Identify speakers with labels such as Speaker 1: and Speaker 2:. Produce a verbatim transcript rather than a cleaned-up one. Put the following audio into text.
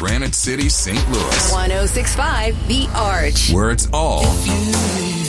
Speaker 1: Granite City, Saint Louis.
Speaker 2: one oh six point five The Arch.
Speaker 1: Where it's all